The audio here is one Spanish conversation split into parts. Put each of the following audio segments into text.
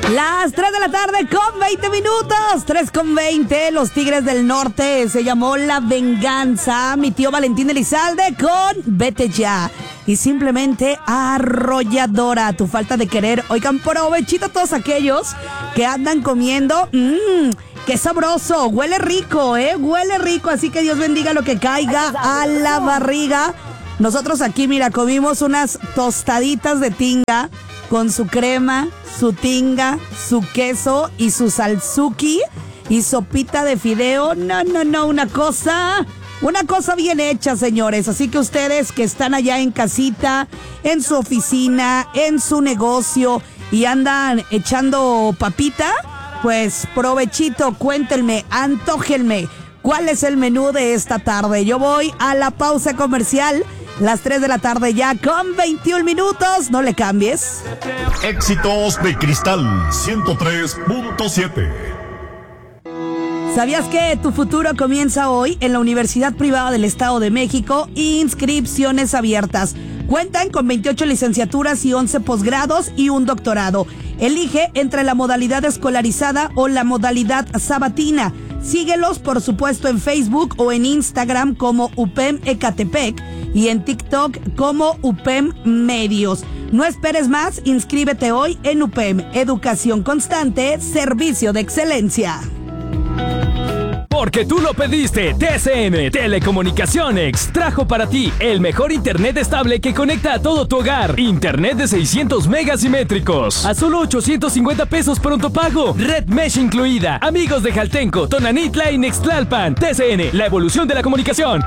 Las 3 de la tarde con 20 minutos, 3 con 20, los Tigres del Norte, se llamó La Venganza, mi tío Valentín Elizalde con Vete Ya, y simplemente arrolladora, tu falta de querer. Oigan, provechito a todos aquellos que andan comiendo, qué sabroso, huele rico, huele rico, así que Dios bendiga lo que caiga a la barriga. Nosotros aquí, mira, comimos unas tostaditas de tinga con su crema, su tinga, su queso y su salsuki y sopita de fideo. No, una cosa bien hecha, señores. Así que ustedes que están allá en casita, en su oficina, en su negocio y andan echando papita, pues provechito, cuéntenme, antójenme, ¿cuál es el menú de esta tarde? Yo voy a la pausa comercial. Las 3 de la tarde ya con 21 minutos. No le cambies. Éxitos de Cristal 103.7. ¿Sabías que tu futuro comienza hoy en la Universidad Privada del Estado de México? Inscripciones abiertas. Cuentan con 28 licenciaturas y 11 posgrados y un doctorado. Elige entre la modalidad escolarizada o la modalidad sabatina. Síguelos, por supuesto, en Facebook o en Instagram como UPEM Ecatepec y en TikTok como UPEM Medios. No esperes más, inscríbete hoy en UPEM. Educación constante, servicio de excelencia. Porque tú lo pediste, TCM Telecomunicaciones trajo para ti el mejor internet estable que conecta a todo tu hogar. Internet de 600 megas simétricos a solo 850 pesos pronto pago. Red Mesh incluida. Amigos de Jaltenco, Tonanitla y Nextlalpan. TCN, la evolución de la comunicación.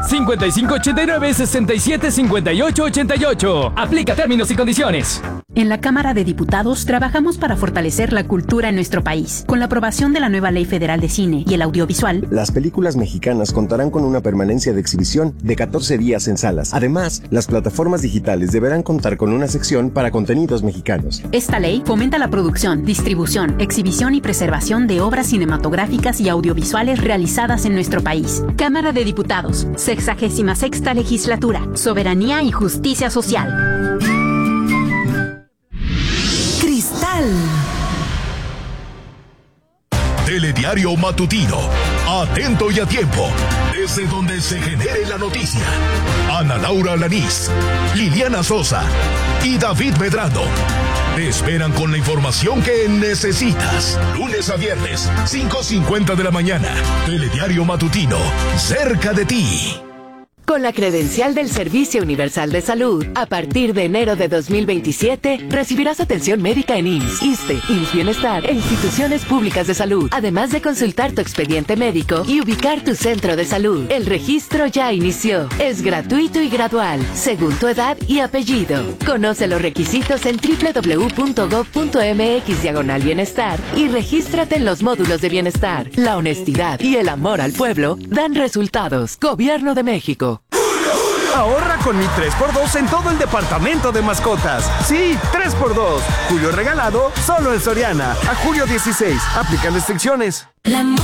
5589-675888. Aplica términos y condiciones. En la Cámara de Diputados trabajamos para fortalecer la cultura en nuestro país. Con la aprobación de la nueva Ley Federal de Cine y el Audiovisual, las películas mexicanas contarán con una permanencia de exhibición de 14 días en salas. Además, las plataformas digitales deberán contar con una sección para contenidos mexicanos. Esta ley fomenta la producción, distribución, exhibición y preservación de obras cinematográficas y audiovisuales realizadas en nuestro país. Cámara de Diputados, 66ª Legislatura, Soberanía y Justicia Social. Cristal. Telediario Matutino. Atento y a tiempo. Desde donde se genere la noticia. Ana Laura Alanís, Liliana Sosa y David Medrano te esperan con la información que necesitas. Lunes a viernes, 5:50 de la mañana. Telediario Matutino. Cerca de ti. Con la credencial del Servicio Universal de Salud, a partir de enero de 2027, recibirás atención médica en IMSS, ISSSTE, IMSS Bienestar e instituciones públicas de salud, además de consultar tu expediente médico y ubicar tu centro de salud. El registro ya inició. Es gratuito y gradual, según tu edad y apellido. Conoce los requisitos en www.gov.mx/bienestar y regístrate en los módulos de bienestar. La honestidad y el amor al pueblo dan resultados. Gobierno de México. Ahorra con mi 3x2 en todo el departamento de mascotas. Sí, 3x2. Julio regalado solo en Soriana. A julio 16. Aplican restricciones.